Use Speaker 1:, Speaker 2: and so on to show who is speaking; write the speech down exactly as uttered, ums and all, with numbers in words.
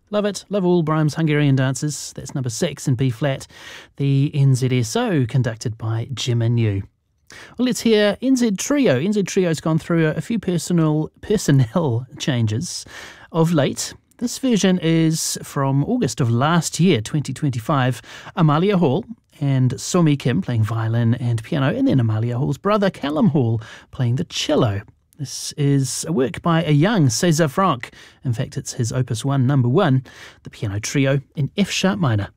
Speaker 1: Love it. Love all Brahms' Hungarian dances. That's number six in B flat. The N Z S O, conducted by Gemma New. Well, let's hear N Z Trio. N Z Trio's gone through a few personal personnel changes of late. This version is from August of last year, twenty twenty-five. Amalia Hall and Somi Kim playing violin and piano, and then Amalia Hall's brother Callum Hall playing the cello. This is a work by a young César Franck. In fact, it's his Opus one, number one, the piano trio in F sharp minor.